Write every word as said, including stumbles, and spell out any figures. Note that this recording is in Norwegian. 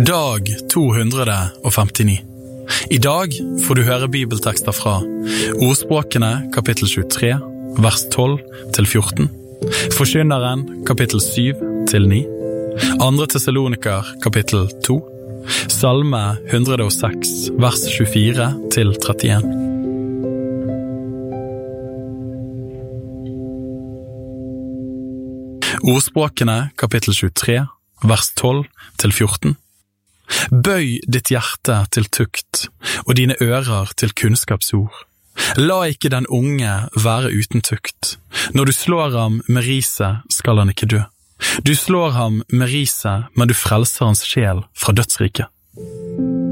Dag to hundre og femtini. I dag får du høre bibeltekster fra Ordspråkene kapittel tjuetre, vers tolv til fjorten, Forkynneren kapittel syv til ni, Andre Tessaloniker kapittel to, Salme hundre og seks, vers tjuefire til trettien. Ordspråkene kapittel tjuetre, vers tolv til fjorten. Bøy ditt hjerte til tukt, og dine ører til kunnskapsord. La ikke den unge være uten tukt. Når du slår ham med riset, skal han ikke dø. Du slår ham med riset, men du frelser hans sjel fra dødsriket.